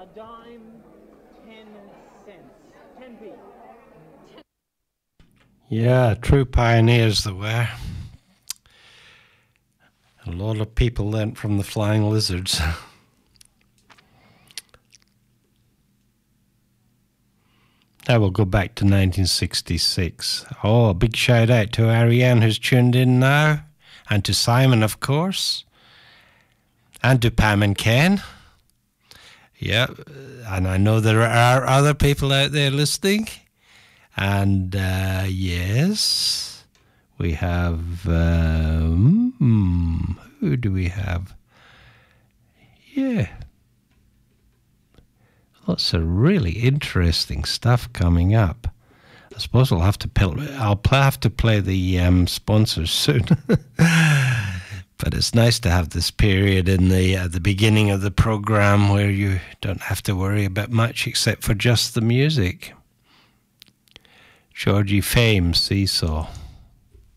a dime, 10 cents, 10p. Yeah, true pioneers there were. A lot of people learnt from the Flying Lizards. Now we'll go back to 1966. Oh, a big shout out to Ariane who's tuned in now, and to Simon, of course, and to Pam and Ken. Yeah, and I know there are other people out there listening. And yes, we have, who do we have? Yeah. Lots of really interesting stuff coming up. I suppose I'll have to play the sponsors soon. But it's nice to have this period in at the beginning of the program where you don't have to worry about much except for just the music. Georgie Fame, Seesaw.